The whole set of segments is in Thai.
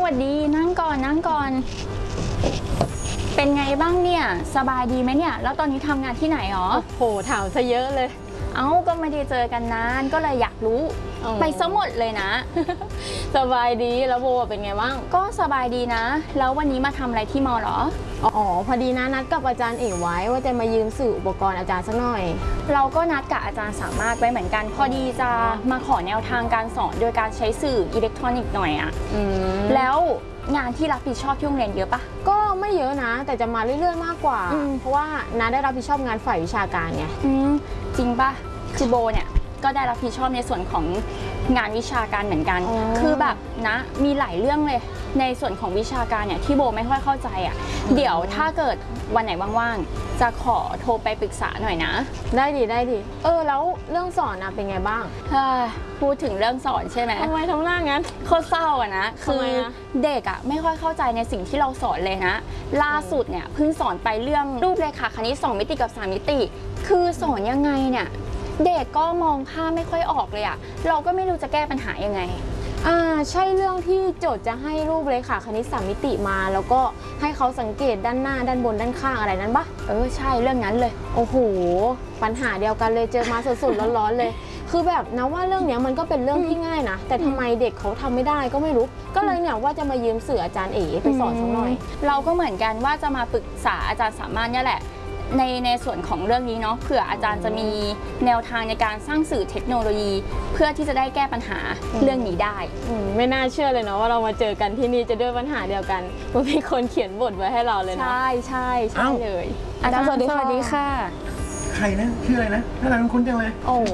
วัสดีนั่งก่อนนั่งก่อนเป็นไงบ้างเนี่ยสบายดีไหมเนี่ยแล้วตอนนี้ทำงานที่ไหนหรอโหถามซะเยอะเลยเอ้าก็ไม่ได้เจอกันนานก็เลยอยากรู้ไปซะหมดเลยนะสบายดีแล้วโบเป็นไงบ้างก็สบายดีนะแล้ววันนี้มาทำอะไรที่มอหรออ๋อพอดีนะนัดกับอาจารย์เอกไว้ว่าจะมายืมสื่ออุปกรณ์อาจารย์สักหน่อยเราก็นัดกับอาจารย์สามารถไว้เหมือนกันพอดีจะมาขอแนวทางการสอนโดยการใช้สื่ออิเล็กทรอนิกส์หน่อยอะแล้วงานที่รับผิดชอบที่โรงเรียนเยอะปะก็ไม่เยอะนะแต่จะมาเรื่อยๆมากกว่าเพราะว่านัดได้รับผิดชอบงานฝ่ายวิชาการไงจริงปะคือโบเนี่ยก็ได้รับผิดชอบในส่วนของงานวิชาการเหมือนกันคือแบบนะมีหลายเรื่องเลยในส่วนของวิชาการเนี่ยที่โบไม่ค่อยเข้าใจอ่ะเดี๋ยวถ้าเกิดวันไหนว่างๆจะขอโทรไปปรึกษาหน่อยนะได้ดิแล้วเรื่องสอนนะเป็นไงบ้างพูดถึงเรื่องสอนใช่ไหมทำไมทำหน้างั้นโคตรเศร้าอะนะคือเด็กอะไม่ค่อยเข้าใจในสิ่งที่เราสอนเลยนะล่าสุดเนี่ยเพิ่งสอนไปเรื่องรูปเรขาคณิต2 มิติกับ3 มิติคือสอนยังไงเนี่ยเด็กก็มองภาพไม่ค่อยออกเลยอะเราก็ไม่รู้จะแก้ปัญหายังไงใช่เรื่องที่โจทย์จะให้รูปเรขาคณิต3 มิติมาแล้วก็ให้เขาสังเกตด้านหน้าด้านบนด้านข้างอะไรนั้นปะใช่เรื่องนั้นเลยโอ้โหปัญหาเดียวกันเลยเจอมาสดๆร้อนๆเลยคือแบบนะว่าเรื่องนี้มันก็เป็นเรื่องที่ง่ายนะแต่ทำไมเด็กเขาทำไม่ได้ก็ไม่รู้ก็เลยเนี่ยว่าจะมายืมสื่ออาจารย์เอ๋ไปสอนสักหน่อยเราก็เหมือนกันว่าจะมาปรึกษาอาจารย์สามารถเนี่ยแหละในส่วนของเรื่องนี้เนาะเผื่ออาจารย์จะมีแนวทางในการสร้างสื่อเทคโนโลยีเพื่อที่จะได้แก้ปัญหาเรื่องนี้ได้ไม่น่าเชื่อเลยเนาะว่าเรามาเจอกันที่นี่จะด้วยปัญหาเดียวกันว่ามีคนเขียนบทไว้ให้เราเลยนะใช่เลยอาจารย์สวัสดีค่ะใครนะชื่ออะไรนะน่ารักคุ้นจังเลยโอ้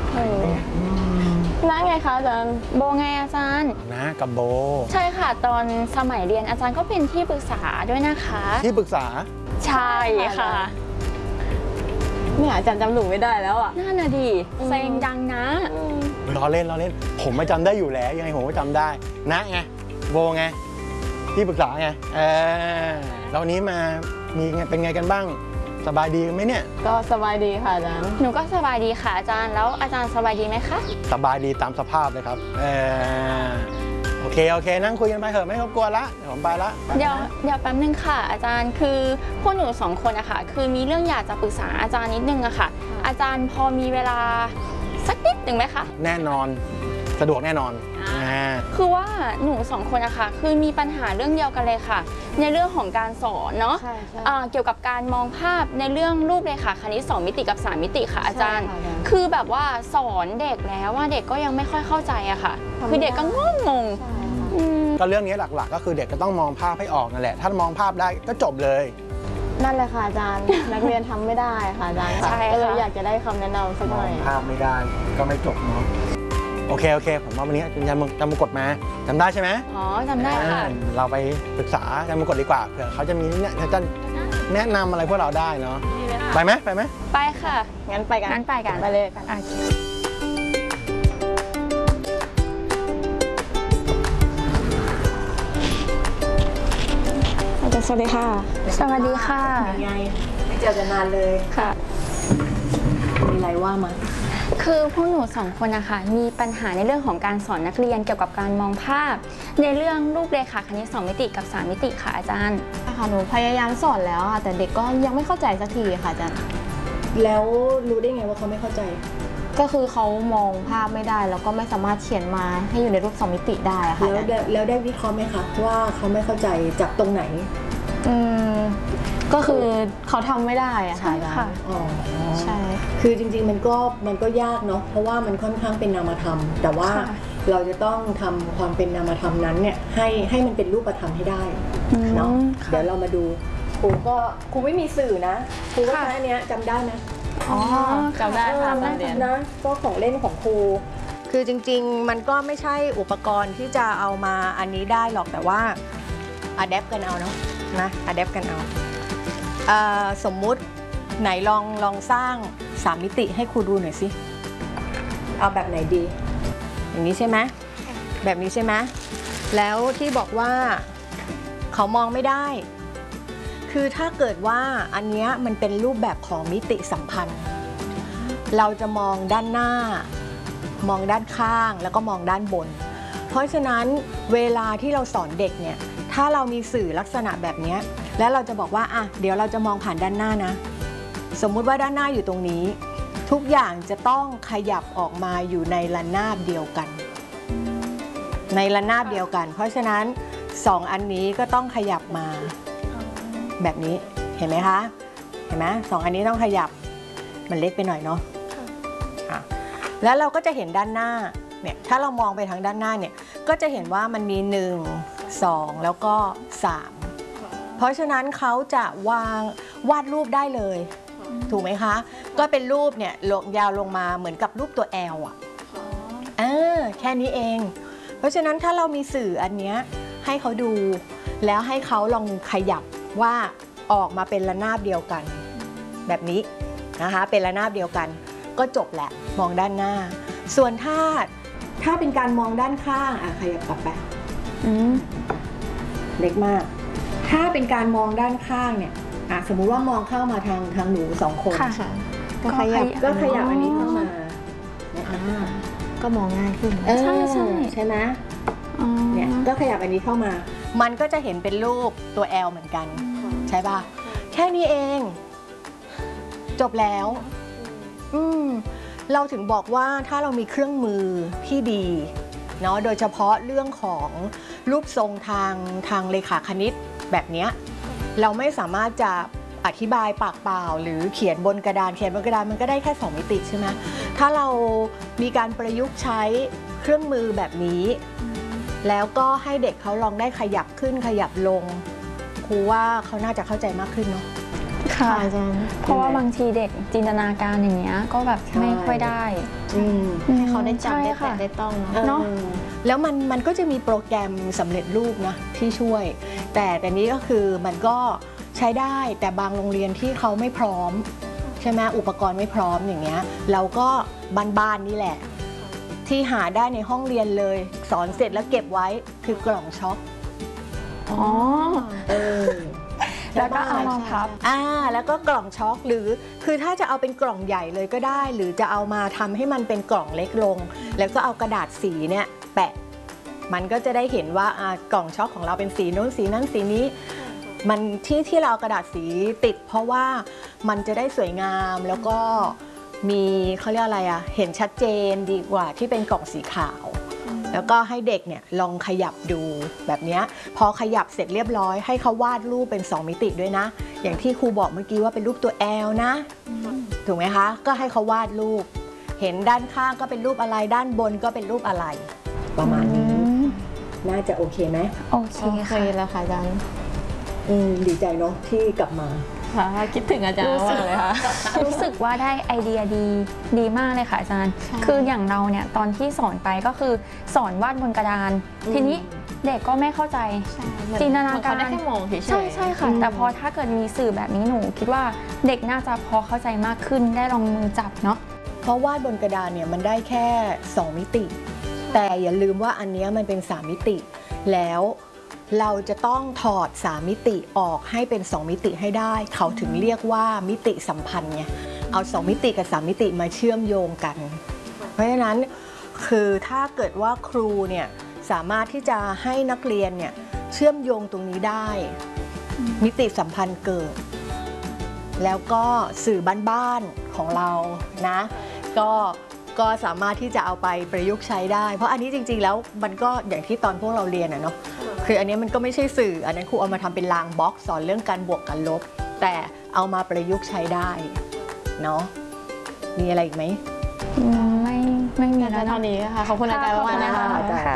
น้าไงคะอาจารย์โบไงอาจารย์นะกับโบใช่ค่ะตอนสมัยเรียนอาจารย์ก็เป็นที่ปรึกษาด้วยนะคะที่ปรึกษาใช่ค่ะเนี่ยอาจารย์จำหนูไม่ได้แล้วอ่ะน่านะดีเซ็งดังนะล้อเล่นผมไม่จำได้อยู่แล้วยังไงผมก็จำได้นะไงโบไงที่ปรึกษาไงแล้ววันนี้มามีเป็นไงกันบ้างสบายดีไหมเนี่ยก็สบายดีค่ะอาจารย์หนูก็สบายดีค่ะอาจารย์แล้วอาจารย์สบายดีไหมคะสบายดีตามสภาพเลยครับโอเคนั่งคุยกันไปเถอะไม่รบกวนละเดี๋ยวผมไปละเดี๋ยวแป๊บนึงค่ะอาจารย์คือพวกหนู2 คนอะค่ะคือมีเรื่องอยากจะปรึกษาอาจารย์นิดนึงอะค่ะอาจารย์พอมีเวลาสักนิดหนึ่งไหมคะแน่นอนสะดวกแน่นอนคือว่าหนู2 คนอะค่ะคือมีปัญหาเรื่องเดียวกันเลยค่ะในเรื่องของการสอนเนาะเกี่ยวกับการมองภาพในเรื่องรูปเรขาคณิต2 มิติกับ3 มิติค่ะอาจารย์คือแบบว่าสอนเด็กแล้วว่าเด็กก็ยังไม่ค่อยเข้าใจอะค่ะคือเด็กก็งงก็เรื่องนี้หลักๆก็คือเด็กก็ต้องมองภาพให้ออกนั่นแหละถ้ามองภาพได้ก็จบเลยนั่นแหละค่ะอาจารย์นักเรียนทำไม่ได้ค่ะอาจารย์ใช่เลยอยากจะได้คำแนะนำสักหน่อยมองภาพไม่ได้ก็ไม่จบเนาะโอเคผมว่าวันนี้อาจารย์มงกฎมาจำได้ใช่ไหมจำได้ค่ะเราไปปรึกษาอาจารย์มงกฎดีกว่าเผื่อเขาจะมีจะแนะนำอะไรพวกเราได้เนาะไปไหมไปค่ะงั้นไปกันไปเลยสวัสดีค่ะสวัสดีค่ะยังไงไม่เจอกันนานเลยค่ะมีอะไรว่ามาคือพวกหนู2 คนนะคะมีปัญหาในเรื่องของการสอนนักเรียนเกี่ยวกับการมองภาพในเรื่องรูปเรขาคณิต2 มิติกับ3 มิติค่ะอาจารย์ค่ะหนูพยายามสอนแล้วค่ะแต่เด็กก็ยังไม่เข้าใจสักทีค่ะอาจารย์แล้วรู้ได้ไงว่าเขาไม่เข้าใจก็คือเขามองภาพไม่ได้แล้วก็ไม่สามารถเขียนมาให้อยู่ในรูป2 มิติได้ค่ะแล้วได้วิเคราะห์ไหมคะว่าเขาไม่เข้าใจจากตรงไหนก็คือเขาทำไม่ได้อะค่ะใช่คือจริงๆมันก็ยากเนาะเพราะว่ามันค่อนข้างเป็นนามธรรมแต่ว่าเราจะต้องทำความเป็นนามธรรมนั้นเนี่ยให้มันเป็นรูปธรรมให้ได้เนาะเดี๋ยวเรามาดูครูไม่มีสื่อนะครูว่าอันเนี้ยจำได้ไหมจำได้ค่ะนะก็ของเล่นของครูคือจริงๆมันก็ไม่ใช่อุปกรณ์ที่จะเอามาอันนี้ได้หรอกแต่ว่าอะแดปกันเอาเนาะนะอะแดปกันเอาสมมุติไหนลองสร้าง3 มิติให้ครูดูหน่อยสิเอาแบบไหนดีอย่างนี้ใช่ไหมแบบนี้ใช่ไหมแล้วที่บอกว่าเขามองไม่ได้คือถ้าเกิดว่าอันนี้มันเป็นรูปแบบของมิติสัมพันธ์เราจะมองด้านหน้ามองด้านข้างแล้วก็มองด้านบนเพราะฉะนั้นเวลาที่เราสอนเด็กเนี่ยถ้าเรามีสื่อลักษณะแบบนี้แล้วเราจะบอกว่าอ่ะเดี๋ยวเราจะมองผ่านด้านหน้านะสมมุติว่าด้านหน้าอยู่ตรงนี้ทุกอย่างจะต้องขยับออกมาอยู่ในระนาบเดียวกันในระนาบเดียวกันเพราะฉะนั้น2อันนี้ก็ต้องขยับมาแบบนี้เห็นไหมคะเห็นไหม2อันนี้ต้องขยับมันเล็กไปหน่อยเนาะแล้วเราก็จะเห็นด้านหน้าเนี่ยถ้าเรามองไปทางด้านหน้าเนี่ยก็จะเห็นว่ามันมี1 2แล้วก็3เพราะฉะนั้นเขาจะวาดรูปได้เลยถูกไหมคะก็เป็นรูปเนี่ยยาวลงมาเหมือนกับรูปตัว L อ่ะแค่นี้เองเพราะฉะนั้นถ้าเรามีสื่ออันเนี้ยให้เขาดูแล้วให้เขาลองขยับว่าออกมาเป็นระนาบเดียวกันแบบนี้นะคะเป็นระนาบเดียวกันก็จบแหละมองด้านหน้าส่วนถ้าเป็นการมองด้านข้างขยับกลับไปเล็กมากถ้าเป็นการมองด้านข้างเนี่ยสมมุติว่ามองเข้ามาทางหนู2 คนก็ขยับอันนี้เข้ามาก็มองง่ายขึ้นใช่ไหมเนี่ยก็ขยับอันนี้เข้ามามันก็จะเห็นเป็นรูปตัว L เหมือนกันใช่ป่ะแค่นี้เองจบแล้วเราถึงบอกว่าถ้าเรามีเครื่องมือที่ดีเนาะโดยเฉพาะเรื่องของรูปทรงทางเลขาคณิตแบบนี้เราไม่สามารถจะอธิบายปากเปล่าหรือเขียนบนกระดานมันก็ได้แค่2 มิติใช่ไหมถ้าเรามีการประยุกต์ใช้เครื่องมือแบบนี้แล้วก็ให้เด็กเขาลองได้ขยับขึ้นขยับลงครูว่าเขาน่าจะเข้าใจมากขึ้นเนาะค่ะเพราะว่าบางทีเด็กจินตนาการอย่างเงี้ยก็แบบไม่ค่อยได้ให้เขาได้จับได้แตะได้ต้องเนาะแล้วมันก็จะมีโปรแกรมสำเร็จรูปนะที่ช่วยแต่นี้ก็คือมันก็ใช้ได้แต่บางโรงเรียนที่เขาไม่พร้อมใช่ไหมอุปกรณ์ไม่พร้อมอย่างเงี้ยเราก็บ้านๆนี่แหละที่หาได้ในห้องเรียนเลยสอนเสร็จแล้วเก็บไว้คือกล่องช็อคแล้วก็เอามาพับแล้วก็กล่องช็อคหรือคือถ้าจะเอาเป็นกล่องใหญ่เลยก็ได้หรือจะเอามาทำให้มันเป็นกล่องเล็กลงแล้วก็เอากระดาษสีเนี่ยแปะมันก็จะได้เห็นว่ากล่องช็อคของเราเป็นสีโน้นสีนั้นสีนี้มันที่เราเอากระดาษสีติดเพราะว่ามันจะได้สวยงามแล้วก็มีเขาเรียกอะไรเห็นชัดเจนดีกว่าที่เป็นกล่องสีขาวแล้วก็ให้เด็กเนี่ยลองขยับดูแบบนี้พอขยับเสร็จเรียบร้อยให้เขาวาดรูปเป็น2 มิติด้วยนะอย่างที่ครูบอกเมื่อกี้ว่าเป็นรูปตัว L นะถูกไหมคะก็ให้เขาวาดรูปเห็นด้านข้างก็เป็นรูปอะไรด้านบนก็เป็นรูปอะไรประมาณนี้น่าจะโอเคไหมโอเคแล้วค่ะอาจารย์ดีใจเนาะที่กลับมาคิดถึงอาจารย์มากเลยค่ะรู้สึกว่าได้ไอเดียดีมากเลยค่ะอาจารย์คืออย่างเราเนี่ยตอนที่สอนไปก็คือสอนวาดบนกระดานทีนี้เด็กก็ไม่เข้าใจจินตนาการได้แค่มองเฉยๆใช่ค่ะแต่พอถ้าเกิดมีสื่อแบบนี้หนูคิดว่าเด็กน่าจะพอเข้าใจมากขึ้นได้ลองมือจับเนาะเพราะวาดบนกระดานเนี่ยมันได้แค่2 มิติแต่อย่าลืมว่าอันนี้มันเป็น3 มิติแล้วเราจะต้องถอด3 มิติออกให้เป็น2 มิติให้ได้เขาถึงเรียกว่ามิติสัมพันธ์ไงเอา2 มิติกับ3 มิติมาเชื่อมโยงกันเพราะฉะนั้นคือถ้าเกิดว่าครูเนี่ยสามารถที่จะให้นักเรียนเนี่ยเชื่อมโยงตรงนี้ได้มิติสัมพันธ์เกิดแล้วก็สื่อบ้านๆของเรานะก็สามารถที่จะเอาไปประยุกต์ใช้ได้เพราะอันนี้จริงๆแล้วมันก็อย่างที่ตอนพวกเราเรียนเนาะคืออันนี้มันก็ไม่ใช่สื่ออันนั้นครูเอามาทำเป็นรางบล็อกสอนเรื่องการบวกกันลบแต่เอามาประยุกต์ใช้ได้เนาะมีอะไรอีกไหมไม่มีแล้วเท่านี้ค่ะขอบคุณอาจารย์มากนะคะ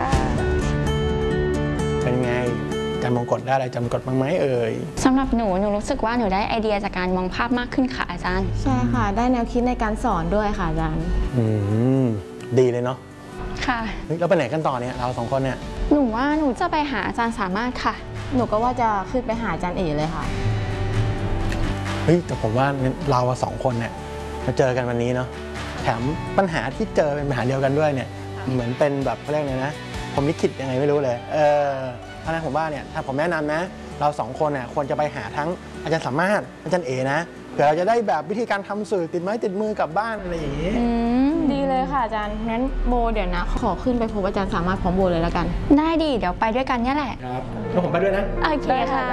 เป็นไงจำมงกฎได้อะไรจำกฎบ้างไหมสำหรับหนูรู้สึกว่าหนูได้ไอเดียจากการมองภาพมากขึ้นค่ะอาจารย์ใช่ค่ะได้แนวคิดในการสอนด้วยค่ะอาจารย์ดีเลยเนาะค่ะแล้วไปไหนกันต่อเนี่ยเรา2 คนเนี่ยหนูว่าหนูจะไปหาอาจารย์สามารถค่ะหนูก็ว่าจะขึ้นไปหาอาจารย์เอ๋เลยค่ะแต่ผมว่าเรา2 คนเนี่ยมาเจอกันวันนี้เนาะแถมปัญหาที่เจอเป็นปัญหาเดียวกันด้วยเนี่ยเหมือนเป็นแบบเขาเรียกไงนะผมลิขิตยังไงไม่รู้เลยเพราะฉะนั้นผมว่าเนี่ยถ้าผมแนะนำนะเรา2คนเนี่ยควรจะไปหาทั้งอาจารย์สามารถอาจารย์เอนะเผื่อเราจะได้แบบวิธีการทำสื่อติดไม้ติดมือกลับบ้านอะไรอย่างนี้ดีเลยค่ะอาจารย์งั้นโบเดี๋ยวนะขอขึ้นไปพบอาจารย์สามารถพร้อมโบเลยแล้วกันได้ดิเดี๋ยวไปด้วยกันเนี่ยแหละครับแล้วผมไปด้วยนะโอเคค่ะ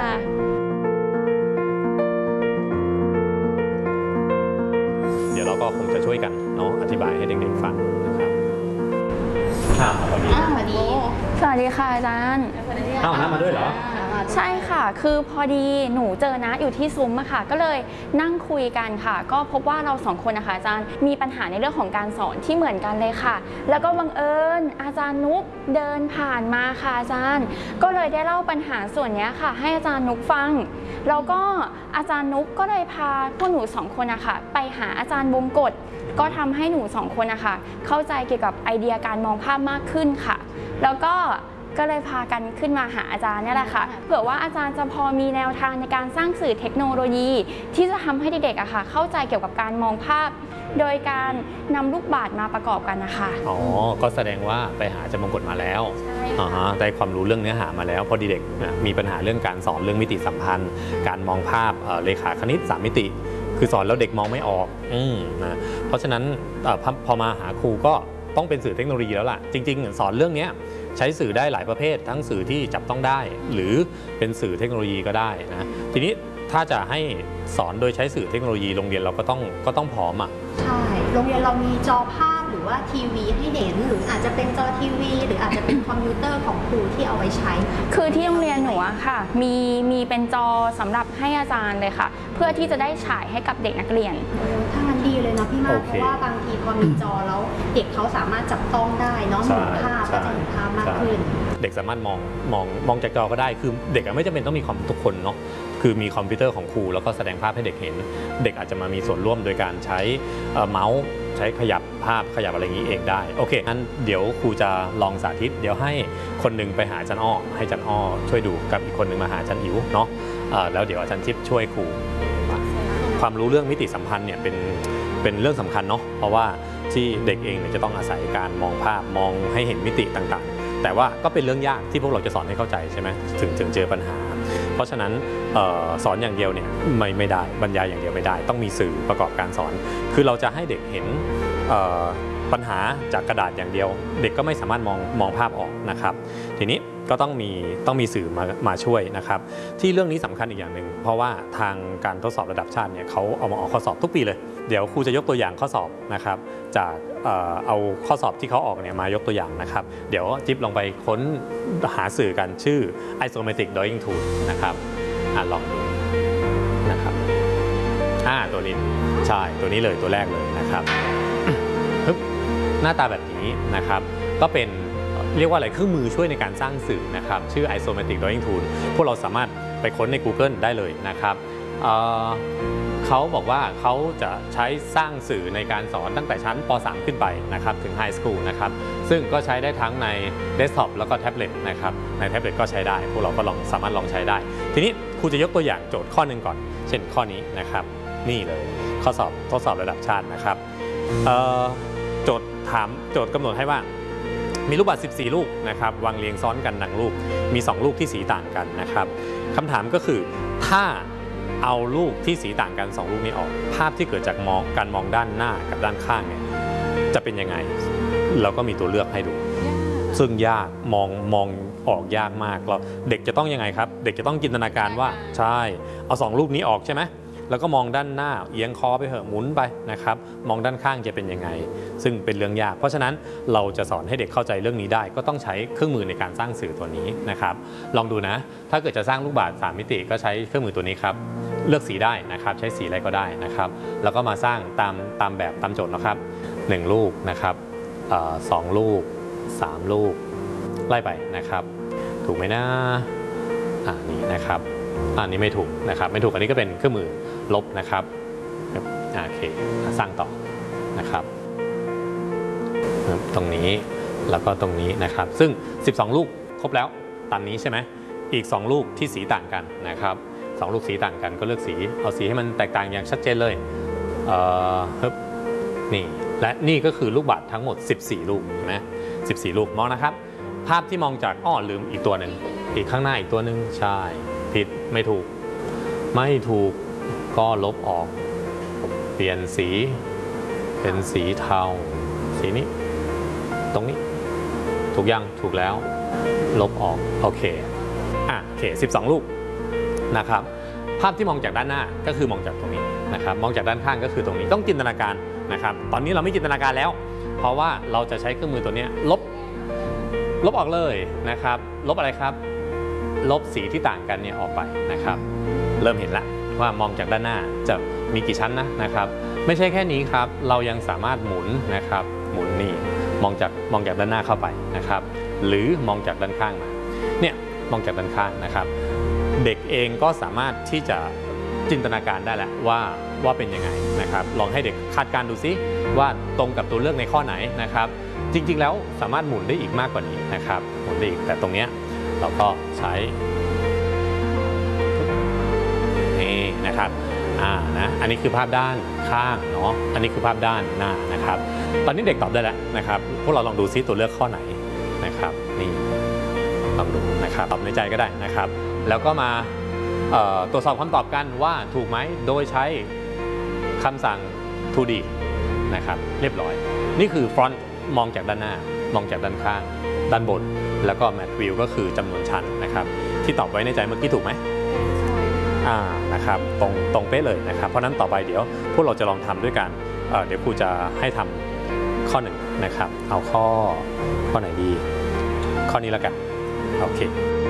เดี๋ยวเราก็คงจะช่วยกันเนาะอธิบายให้เด็กๆฟังนะครับสวัสดีสวัสดีค่ะอาจารย์น้ามาด้วยเหรอใช่ค่ะคือพอดีหนูเจอนะอยู่ที่ซุ้มอะค่ะก็เลยนั่งคุยกันค่ะก็พบว่าเรา2คนนะคะอาจารย์มีปัญหาในเรื่องของการสอนที่เหมือนกันเลยค่ะแล้วก็บังเอิญอาจารย์นุกเดินผ่านมาค่ะอาจารย์ก็เลยได้เล่าปัญหาส่วนนี้ค่ะให้อาจารย์นุกฟังแล้วก็อาจารย์นุกก็เลยพาพวกหนู2คนนะคะไปหาอาจารย์วงกฎก็ทำให้หนู2คนนะคะเข้าใจเกี่ยวกับไอเดียการมองภาพมากขึ้นค่ะแล้วก็เลยพากันขึ้นมาหาอาจารย์นี่แหละค่ะเผื่อว่าอาจารย์จะพอมีแนวทางในการสร้างสื่อเทคโนโลยีที่จะทำให้เด็กๆอะค่ะเข้าใจเกี่ยวกับการมองภาพโดยการนำลูกบาศก์มาประกอบกันนะคะอ๋อก็แสดงว่าไปหาอาจารย์มงกฎมาแล้วใช่ค่ะได้ความรู้เรื่องเนื้อหามาแล้วพอเด็กมีปัญหาเรื่องการสอนเรื่องมิติสัมพันธ์การมองภาพเลขาคณิต3มิติคือสอนแล้วเด็กมองไม่ออกนะเพราะฉะนั้นพอมาหาครูก็ต้องเป็นสื่อเทคโนโลยีแล้วล่ะจริงๆสอนเรื่องนี้ใช้สื่อได้หลายประเภททั้งสื่อที่จับต้องได้หรือเป็นสื่อเทคโนโลยีก็ได้นะทีนี้ถ้าจะให้สอนโดยใช้สื่อเทคโนโลยีโรงเรียนเราก็ต้องพร้อมใช่โรงเรียนเรามีจอภาพหรือว่าทีวีให้เห็นหรืออาจจะเป็นจอทีวีหรืออาจจะเป็นคอมพิวเตอร์ของครูที่เอาไว้ใช้คือที่โรงเรียนหนูอะค่ะมีเป็นจอสำหรับให้อาจารย์เลยค่ะเพื่อที่จะได้ฉายให้กับเด็กนักเรียนถ้างั้นดีเลยนะพี่มากเพราะว่าบางทีพอมีจอแล้วเด็กเขาสามารถจับต้องได้เนาะเห็นภาพก็จะเห็นภาพมากขึ้นเด็กสามารถมองจากจอก็ได้คือเด็กไม่จำเป็นต้องมีคอมทุกคนเนาะคือมีคอมพิวเตอร์ของครูแล้วก็แสดงภาพให้เด็กเห็นเด็กอาจจะมามีส่วนร่วมโดยการใช้เมาส์ใช้ขยับภาพขยับอะไรอย่างนี้เองได้โอเคงั้นเดี๋ยวครูจะลองสาธิตเดี๋ยวให้คนหนึ่งไปหาอาจารย์อ้อให้อาจารย์อ้อช่วยดูกับอีกคนหนึ่งมาหาอาจารย์อิ๋วเนาะแล้วเดี๋ยวอาจารย์ชิปช่วยครูความรู้เรื่องมิติสัมพันธ์เนี่ยเป็นเรื่องสำคัญเนาะเพราะว่าที่เด็กเองเนี่ยจะต้องอาศัยการมองภาพมองให้เห็นมิติต่างๆแต่ว่าก็เป็นเรื่องยากที่พวกเราจะสอนให้เข้าใจใช่ไหมถึงเจอปัญหาเพราะฉะนั้นสอนอย่างเดียวเนี่ยไม่ได้บรรยายอย่างเดียวไม่ได้ต้องมีสื่อประกอบการสอนคือเราจะให้เด็กเห็นปัญหาจากกระดาษอย่างเดียวเด็กก็ไม่สามารถมองภาพออกนะครับทีนี้ก็ต้องมีสื่อมาช่วยนะครับที่เรื่องนี้สำคัญอีกอย่างหนึ่งเพราะว่าทางการทดสอบระดับชาติเนี่ยเขาเอามาออกข้อสอบทุกปีเลยเดี๋ยวครูจะยกตัวอย่างข้อสอบนะครับจากเอาข้อสอบที่เขาออกเนี่ยมายกตัวอย่างนะครับเดี๋ยวจิ๊บลองไปค้นหาสื่อกันชื่อ Isometric Drawing Tool นะครับลองดูนะครับตัวนี้ใช่ตัวนี้เลยตัวแรกเลยนะครับหน้าตาแบบนี้นะครับก็เป็นเรียกว่าอะไรเครื่องมือช่วยในการสร้างสื่อนะครับชื่อ Isometric Drawing Tool พวกเราสามารถไปค้นใน Google ได้เลยนะครับเขาบอกว่าเขาจะใช้สร้างสื่อในการสอนตั้งแต่ชั้นป .3 ขึ้นไปนะครับถึง High School นะครับซึ่งก็ใช้ได้ทั้งในเดสก์ท็อปแล้วก็แท็บเล็ตนะครับในแท็บเล็ตก็ใช้ได้พวกเราก็สามารถลองใช้ได้ทีนี้ครูจะยกตัวอย่างโจทย์ข้อหนึ่งก่อนเช่นข้อนี้นะครับนี่เลยข้อสอบทดสอบระดับชาตินะครับโจทย์กำหนดให้ว่ามีลูกบาศก์14ลูกนะครับวางเรียงซ้อนกันดังลูกมี2ลูกที่สีต่างกันนะครับคำถามก็คือถ้าเอาลูกที่สีต่างกัน2ลูกนี้ออกภาพที่เกิดจากการมองด้านหน้ากับด้านข้างเนี่ยจะเป็นยังไงเราก็มีตัวเลือกให้ดูซึ่งยากมองออกยากมากเราเด็กจะต้องยังไงครับเด็กจะต้องจินตนาการว่าใช่เอา2ลูกนี้ออกใช่ไหมแล้วก็มองด้านหน้าเอียงคอไปเหอะหมุนไปนะครับมองด้านข้างจะเป็นยังไงซึ่งเป็นเรื่องยากเพราะฉะนั้นเราจะสอนให้เด็กเข้าใจเรื่องนี้ได้ก็ต้องใช้เครื่องมือในการสร้างสื่อตัวนี้นะครับลองดูนะถ้าเกิดจะสร้างลูกบาศก์3มิติก็ใช้เครื่องมือตัวนี้ครับเลือกสีได้นะครับใช้สีอะไรก็ได้นะครับแล้วก็มาสร้างตามแบบตามโจทย์นะครับ1ลูกนะครับ2ลูก3ลูกไล่ไปนะครับถูกไหมนะนี่นะครับอันนี้ไม่ถูกนะครับไม่ถูกอันนี้ก็เป็นเครื่องมือลบนะครับโอเคสร้างต่อนะครับตรงนี้แล้วก็ตรงนี้นะครับซึ่ง12ลูกครบแล้วตามนี้ใช่ไหมอีก2ลูกที่สีต่างกันนะครับ2ลูกสีต่างกันก็เลือกสีเอาสีให้มันแตกต่างอย่างชัดเจนเลยนี่และนี่ก็คือลูกบาศก์ทั้งหมด14ลูกเห็นไหม14ลูกมองนะครับภาพที่มองจากลืมอีกตัวหนึ่งอีกข้างหน้าอีกตัวหนึ่งใช่ผิดไม่ถูกก็ลบออกเปลี่ยนสีเป็นสีเทาสีนี้ตรงนี้ถูกยังถูกแล้วลบออกโอเคโอเค12 ลูกนะครับภาพที่มองจากด้านหน้าก็คือมองจากตรงนี้นะครับมองจากด้านข้างก็คือตรงนี้ต้องจินตนาการนะครับตอนนี้เราไม่จินตนาการแล้วเพราะว่าเราจะใช้เครื่องมือตัวนี้ลบออกเลยนะครับลบอะไรครับลบสีที่ต่างกันเนี่ยออกไปนะครับเริ่มเห็นละว่ามองจากด้านหน้าจะมีกี่ชั้นนะครับไม่ใช่แค่นี้ครับเรายังสามารถหมุนนะครับหมุนนี่มองจากด้านหน้าเข้าไปนะครับหรือมองจากด้านข้างมาเนี่ยมองจากด้านข้างนะครับเด็กเองก็สามารถที่จะจินตนาการได้แหละว่าเป็นยังไงนะครับลองให้เด็กคาดการณ์ดูซิว่าตรงกับตัวเลือกในข้อไหนนะครับจริงๆแล้วสามารถหมุนได้อีกมากกว่านี้นะครับหมุนได้อีกแต่ตรงเนี้ยเราก็ใช้นี่นะครับอันนี้คือภาพด้านข้างเนาะอันนี้คือภาพด้านหน้านะครับตอนนี้เด็กตอบได้แล้วนะครับพวกเราลองดูซิตัวเลือกข้อไหนนะครับนี่ลองดูนะครับตอบในใจก็ได้นะครับแล้วก็มาตรวจสอบคำตอบกันว่าถูกไหมโดยใช้คำสั่ง 2D นะครับเรียบร้อยนี่คือ front มองจากด้านหน้ามองจากด้านข้างด้านบนแล้วก็ match view ก็คือจำนวนชั้นนะครับที่ตอบไว้ในใจเมื่อกี้ถูกไหมนะครับตรงเป๊ะเลยนะครับเพราะนั้นต่อไปเดี๋ยวพวกเราจะลองทำด้วยกันเดี๋ยวครูจะให้ทำข้อ1นะครับเอาข้อไหนดีข้อนี้แล้วกันโอเค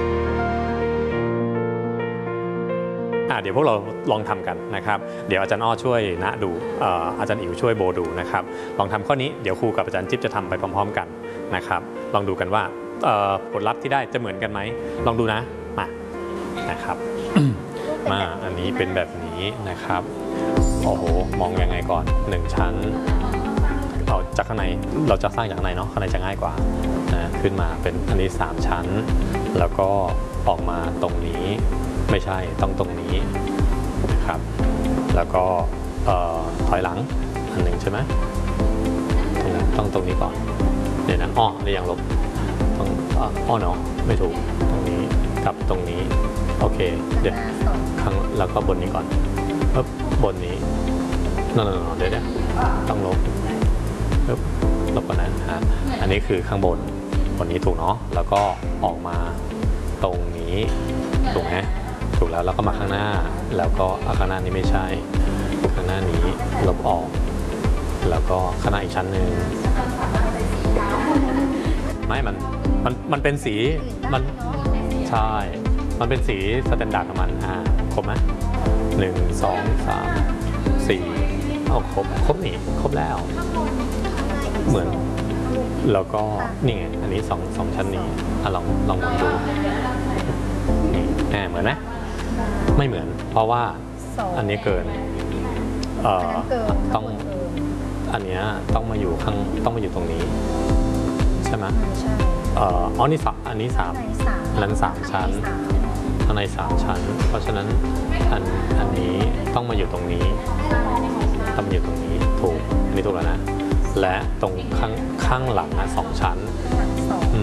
เดี๋ยวพวกเราลองทำกันนะครับเดี๋ยวอาจารย์อ้อช่วยณดูอาจารย์อิ๋วช่วยโบดูนะครับลองทำข้อนี้เดี๋ยวครูกับอาจารย์จิ๊บจะทำไปพร้อมๆกันนะครับลองดูกันว่าผลลัพธ์ที่ได้จะเหมือนกันไหมลองดูนะมานะครับ มาอันนี้เป็นแบบนี้นะครับโอ้โหมองยังไงก่อน1ชั้นเอาจากข้างในเราจะสร้างจากข้างในเนาะข้างในจะง่ายกว่านะขึ้นมาเป็นอันนี้3ชั้นแล้วก็ออกมาตรงนี้ไม่ใช่ต้องตรงนี้นะครับแล้วก็ถอยหลังอันหนึ่งใช่ไหมต้องตรงนี้ก่อนเดี๋ยวนะนี่ยังลบต้องเนาะไม่ถูกตรงนี้กับตรงนี้โอเคเดี๋ยวข้างแล้วก็บนนี้ก่อนบนนี้นั่นเดี๋ยวต้องลบก่อนนะอันนี้คือข้างบนนี้ถูกเนาะแล้วก็ออกมาตรงนี้ถูกไหมถูกแล้วก็มาข้างหน้าแล้วก็ข้างหน้านี้ไม่ใช่ข้างหน้านี้ลบออกแล้วก็ข้างหน้าอีกชั้นหนึ่งไม่มันเป็นสีมันใช่มันเป็นสีสแตนดาร์ดของมันครบไหม1 2 3 4เอาครบนี่ครบแล้วเหมือนแล้วก็นี่ไงอันนี้2ชั้นนี้ลองมองดูนี่เหมือนไหมไม่เหมือนเพราะว่าอันนี้เกินต้องอันนี้ต้องมาอยู่ต้องมาอยู่ตรงนี้ใช่ไหมใช่นี่อันนี้3นั้น3ชั้นข้างใน3ชั้นเพราะฉะนั้นอันนี้ต้องมาอยู่ตรงนี้ต้องมาอยู่ตรงนี้ถูกอันนี้ถูกแล้วนะและตรงข้างหลัง2ชั้น